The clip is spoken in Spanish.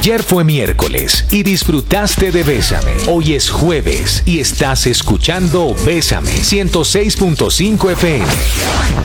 Ayer fue miércoles y disfrutaste de Bésame. Hoy es jueves y estás escuchando Bésame 106.5 FM.